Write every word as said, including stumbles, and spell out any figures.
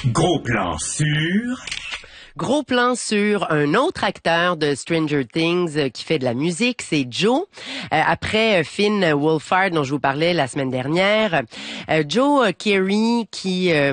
Gros plan sur... Gros plan sur un autre acteur de Stranger Things euh, qui fait de la musique, c'est Joe. Euh, après euh, Finn Wolfhard, dont je vous parlais la semaine dernière, euh, Joe Keery qui... Euh,